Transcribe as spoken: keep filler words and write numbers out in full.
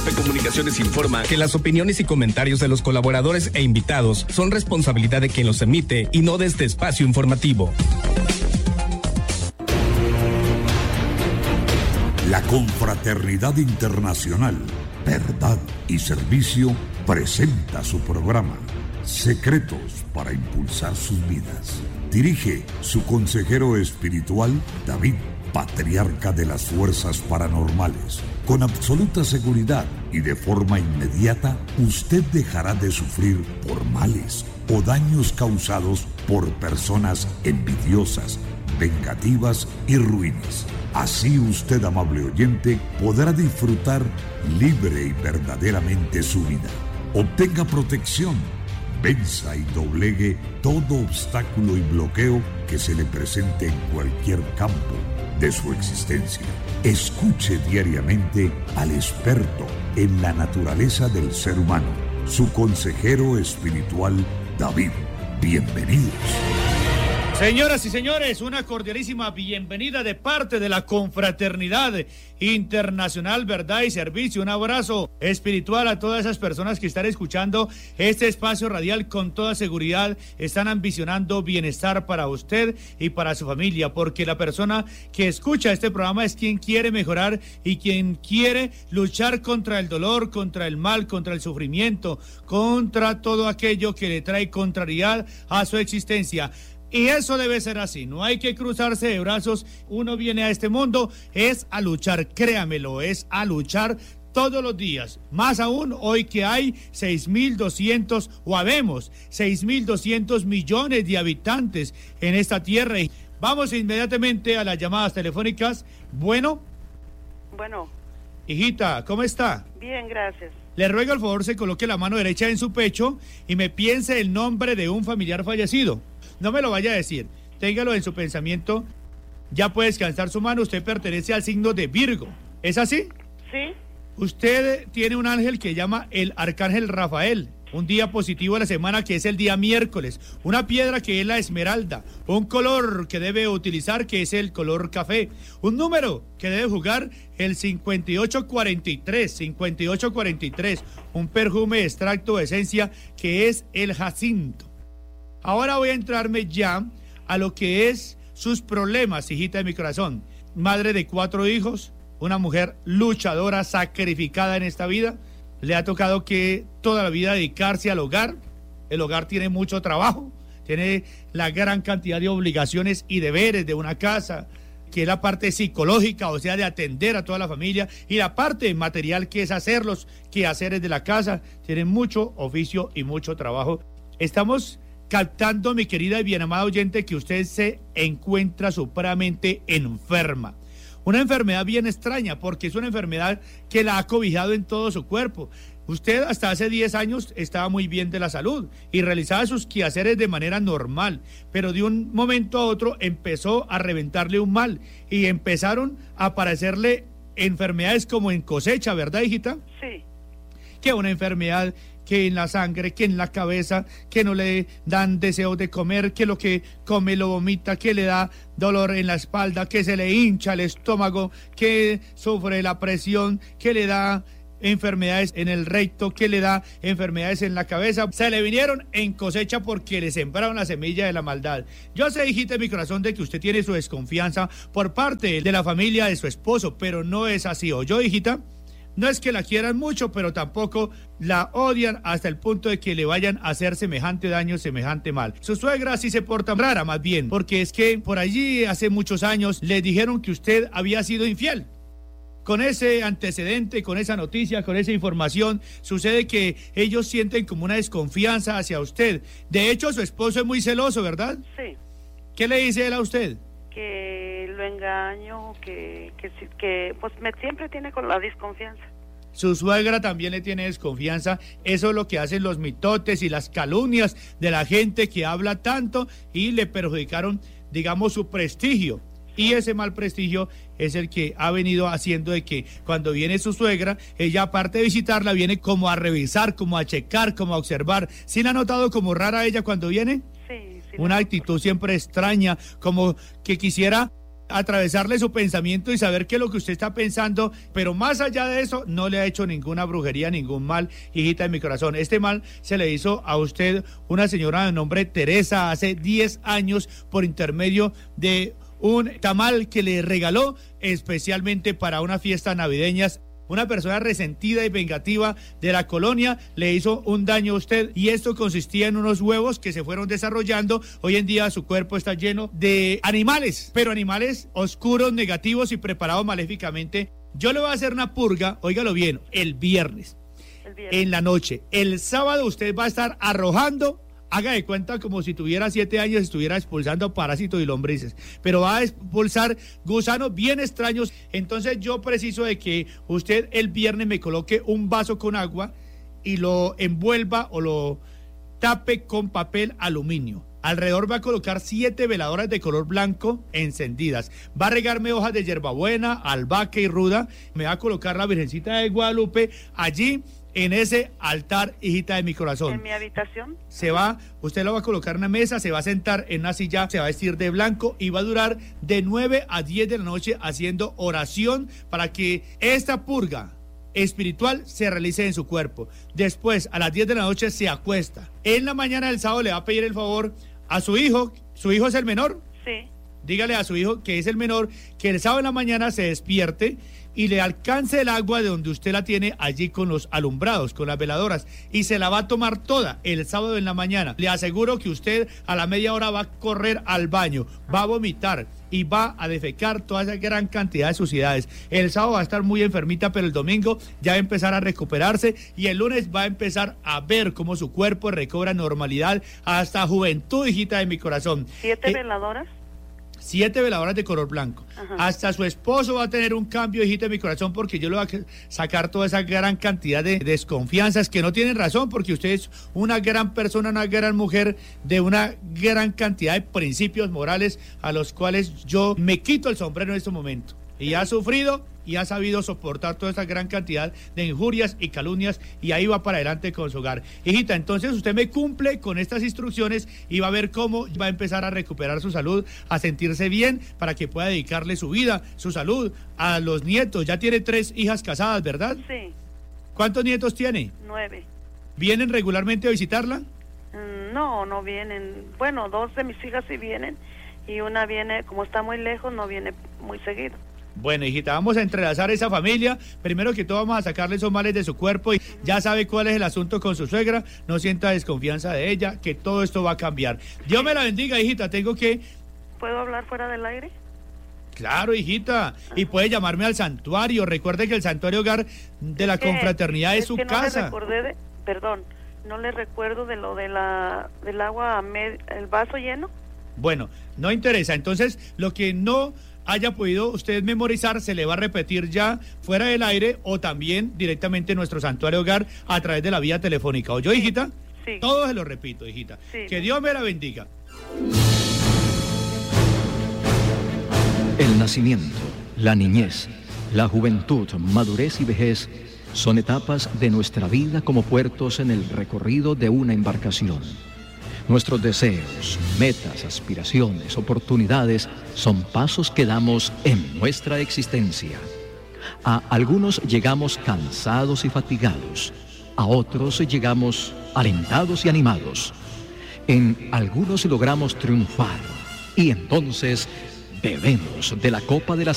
F Comunicaciones informa que las opiniones y comentarios de los colaboradores e invitados son responsabilidad de quien los emite y no de este espacio informativo. La Confraternidad Internacional, Verdad y Servicio presenta su programa Secretos para Impulsar Sus Vidas. Dirige su consejero espiritual, David, patriarca de las fuerzas paranormales. Con absoluta seguridad y de forma inmediata, usted dejará de sufrir por males o daños causados por personas envidiosas, vengativas y ruines. Así usted, amable oyente, podrá disfrutar libre y verdaderamente su vida. Obtenga protección, venza y doblegue todo obstáculo y bloqueo que se le presente en cualquier campo de su existencia. Escuche diariamente al experto en la naturaleza del ser humano, su consejero espiritual, David. Bienvenidos. Señoras y señores, una cordialísima bienvenida de parte de la Confraternidad Internacional Verdad y Servicio. Un abrazo espiritual a todas esas personas que están escuchando este espacio radial. Con toda seguridad están ambicionando bienestar para usted y para su familia, porque la persona que escucha este programa es quien quiere mejorar y quien quiere luchar contra el dolor, contra el mal, contra el sufrimiento, contra todo aquello que le trae contrariedad a su existencia. Y eso debe ser así, no hay que cruzarse de brazos. Uno viene a este mundo es a luchar, créamelo, es a luchar todos los días, más aún hoy que hay seis mil doscientos o habemos seis mil doscientos millones de habitantes en esta tierra. Y vamos inmediatamente a las llamadas telefónicas. Bueno. Bueno. Hijita, ¿cómo está? Bien, gracias. Le ruego al favor se coloque la mano derecha en su pecho y me piense el nombre de un familiar fallecido. No me lo vaya a decir, téngalo en su pensamiento. Ya puede descansar su mano. Usted pertenece al signo de Virgo, ¿es así? Sí. Usted tiene un ángel que llama el Arcángel Rafael. Un día positivo de la semana que es el día miércoles. Una piedra que es la esmeralda. Un color que debe utilizar que es el color café. Un número que debe jugar el cincuenta y ocho cuarenta y tres. cincuenta y ocho cuarenta y tres. Un perfume extracto de esencia que es el jacinto. Ahora voy a entrarme ya a lo que es sus problemas, hijita de mi corazón. Madre de cuatro hijos, una mujer luchadora, sacrificada en esta vida. Le ha tocado que toda la vida dedicarse al hogar. El hogar tiene mucho trabajo, tiene la gran cantidad de obligaciones y deberes de una casa, que es la parte psicológica, o sea, de atender a toda la familia, y la parte material, que es hacer los quehaceres de la casa. Tiene mucho oficio y mucho trabajo. Estamos captando, mi querida y bien amada oyente, que usted se encuentra supremamente enferma. Una enfermedad bien extraña, porque es una enfermedad que la ha cobijado en todo su cuerpo. Usted hasta hace diez años estaba muy bien de la salud y realizaba sus quehaceres de manera normal, pero de un momento a otro empezó a reventarle un mal y empezaron a aparecerle enfermedades como en cosecha, ¿verdad, hijita? Sí. Que una enfermedad que en la sangre, que en la cabeza, que no le dan deseo de comer, que lo que come lo vomita, que le da dolor en la espalda, que se le hincha el estómago, que sufre la presión, que le da enfermedades en el recto, que le da enfermedades en la cabeza. Se le vinieron en cosecha porque le sembraron la semilla de la maldad. Yo sé, hijita de mi corazón, de que usted tiene su desconfianza por parte de la familia de su esposo, pero no es así. ¿O yo, hijita? No es que la quieran mucho, pero tampoco la odian hasta el punto de que le vayan a hacer semejante daño, semejante mal. Su suegra sí se porta rara, más bien, porque es que por allí hace muchos años le dijeron que usted había sido infiel. Con ese antecedente, con esa noticia, con esa información, sucede que ellos sienten como una desconfianza hacia usted. De hecho, su esposo es muy celoso, ¿verdad? Sí. ¿Qué le dice él a usted? Que lo engaño, que, que, que pues me siempre tiene con la desconfianza. Su suegra también le tiene desconfianza. Eso es lo que hacen los mitotes y las calumnias de la gente que habla tanto y le perjudicaron, digamos, su prestigio. Y ese mal prestigio es el que ha venido haciendo de que cuando viene su suegra, ella aparte de visitarla, viene como a revisar, como a checar, como a observar. ¿Sí la ha notado como rara ella cuando viene? Sí, sí. Una actitud siempre extraña, como que quisiera atravesarle su pensamiento y saber qué es lo que usted está pensando, pero más allá de eso, no le ha hecho ninguna brujería, ningún mal, hijita de mi corazón. Este mal se le hizo a usted una señora de nombre Teresa hace diez años por intermedio de un tamal que le regaló especialmente para una fiesta navideñas. Una persona resentida y vengativa de la colonia le hizo un daño a usted y esto consistía en unos huevos que se fueron desarrollando. Hoy en día su cuerpo está lleno de animales, pero animales oscuros, negativos y preparados maléficamente. Yo le voy a hacer una purga, óigalo bien, el viernes, el viernes. En la noche. El sábado usted va a estar arrojando, haga de cuenta como si tuviera siete años, estuviera expulsando parásitos y lombrices, pero va a expulsar gusanos bien extraños. Entonces yo preciso de que usted el viernes me coloque un vaso con agua y lo envuelva o lo tape con papel aluminio. Alrededor va a colocar siete veladoras de color blanco encendidas. Va a regarme hojas de hierbabuena, albahaca y ruda. Me va a colocar la Virgencita de Guadalupe allí en ese altar, hijita de mi corazón. ¿En mi habitación? Se va, usted lo va a colocar en una mesa, se va a sentar en una silla, se va a vestir de blanco y va a durar de nueve a diez de la noche haciendo oración para que esta purga espiritual se realice en su cuerpo. Después, a las diez de la noche se acuesta. En la mañana del sábado le va a pedir el favor a su hijo. ¿Su hijo es el menor? Sí. Dígale a su hijo que es el menor, que el sábado en la mañana se despierte y le alcance el agua de donde usted la tiene allí con los alumbrados, con las veladoras, y se la va a tomar toda el sábado en la mañana. Le aseguro que usted a la media hora va a correr al baño, va a vomitar y va a defecar toda esa gran cantidad de suciedades. El sábado va a estar muy enfermita, pero el domingo ya va a empezar a recuperarse y el lunes va a empezar a ver cómo su cuerpo recobra normalidad hasta juventud, hijita de mi corazón. ¿Siete eh, veladoras? Siete veladoras de color blanco. Ajá. Hasta su esposo va a tener un cambio, hijita de mi corazón, porque yo le voy a sacar toda esa gran cantidad de desconfianzas que no tienen razón, porque usted es una gran persona, una gran mujer de una gran cantidad de principios morales a los cuales yo me quito el sombrero en este momento. Y ha sufrido y ha sabido soportar toda esa gran cantidad de injurias y calumnias y ahí va para adelante con su hogar. Hijita, entonces usted me cumple con estas instrucciones y va a ver cómo va a empezar a recuperar su salud, a sentirse bien para que pueda dedicarle su vida, su salud a los nietos. Ya tiene tres hijas casadas, ¿verdad? Sí. ¿Cuántos nietos tiene? Nueve. ¿Vienen regularmente a visitarla? Mm, no, no vienen. Bueno, dos de mis hijas sí vienen y una viene, como está muy lejos, no viene muy seguido. Bueno, hijita, vamos a entrelazar esa familia. Primero que todo vamos a sacarle esos males de su cuerpo y ya sabe cuál es el asunto con su suegra. No sienta desconfianza de ella, que todo esto va a cambiar. Dios me la bendiga, hijita. Tengo que... ¿Puedo hablar fuera del aire? Claro, hijita. Y puede llamarme al santuario. Recuerde que el Santuario Hogar de la Confraternidad es, es su que no casa. Le recordé de, perdón, no le recuerdo de lo de la del agua, med, el vaso lleno. Bueno, no interesa. Entonces, lo que no haya podido usted memorizar, se le va a repetir ya fuera del aire o también directamente en nuestro Santuario Hogar a través de la vía telefónica. ¿Oyó, sí, hijita? Sí. Todo se lo repito, hijita. Sí. Que Dios me la bendiga. El nacimiento, la niñez, la juventud, madurez y vejez son etapas de nuestra vida como puertos en el recorrido de una embarcación. Nuestros deseos, metas, aspiraciones, oportunidades son pasos que damos en nuestra existencia. A algunos llegamos cansados y fatigados, a otros llegamos alentados y animados. En algunos logramos triunfar y entonces bebemos de la copa de la